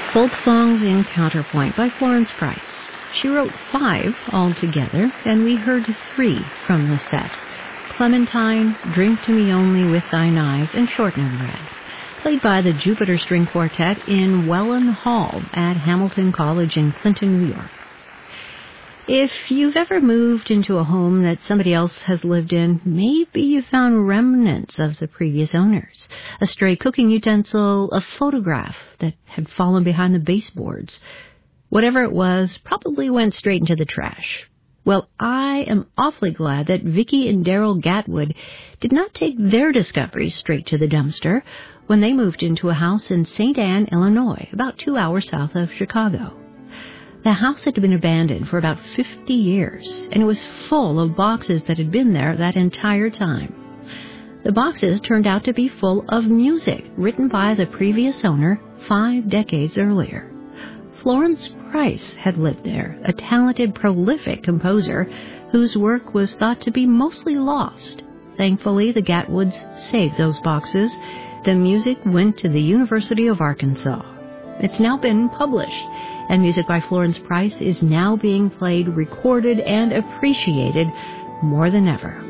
Folk Songs in Counterpoint by Florence Price. She wrote 5 altogether, and we heard 3 from the set. Clementine, Drink to Me Only with Thine Eyes, and Shortening Red, played by the Jupiter String Quartet in Welland Hall at Hamilton College in Clinton, New York. If you've ever moved into a home that somebody else has lived in, maybe you found remnants of the previous owners. A stray cooking utensil, a photograph that had fallen behind the baseboards. Whatever it was probably went straight into the trash. Well, I am awfully glad that Vicki and Daryl Gatwood did not take their discoveries straight to the dumpster when they moved into a house in St. Anne, Illinois, about 2 hours south of Chicago. The house had been abandoned for about 50 years, and it was full of boxes that had been there that entire time. The boxes turned out to be full of music written by the previous owner 5 decades earlier. Florence Price had lived there, a talented, prolific composer whose work was thought to be mostly lost. Thankfully, the Gatwoods saved those boxes. The music went to the University of Arkansas. It's now been published, and music by Florence Price is now being played, recorded, and appreciated more than ever.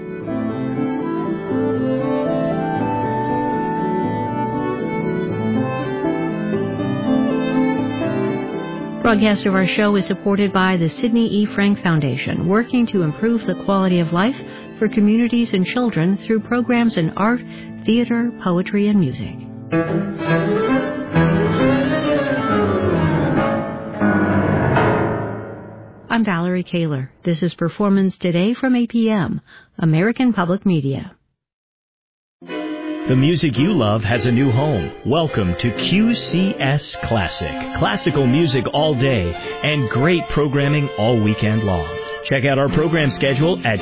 Broadcast of our show is supported by the Sidney E. Frank Foundation, working to improve the quality of life for communities and children through programs in art, theater, poetry, and music. I'm Valerie Kaler. This is Performance Today from APM, American Public Media. The music you love has a new home. Welcome to QCS Classic. Classical music all day and great programming all weekend long. Check out our program schedule at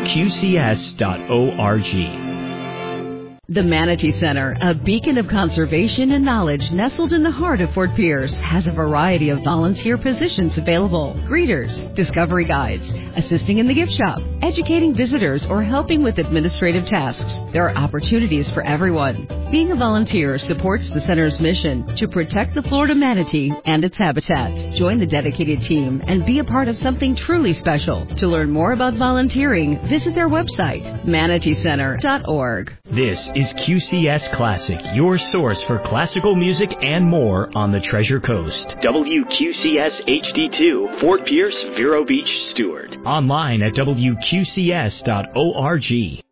wqcs.org. The Manatee Center, a beacon of conservation and knowledge nestled in the heart of Fort Pierce, has a variety of volunteer positions available. Greeters, discovery guides, assisting in the gift shop, educating visitors, or helping with administrative tasks. There are opportunities for everyone. Being a volunteer supports the Center's mission to protect the Florida manatee and its habitat. Join the dedicated team and be a part of something truly special. To learn more about volunteering, visit their website, manateecenter.org. This is QCS Classic, your source for classical music and more on the Treasure Coast. WQCS HD2, Fort Pierce, Vero Beach, Stewart. Online at WQCS.org.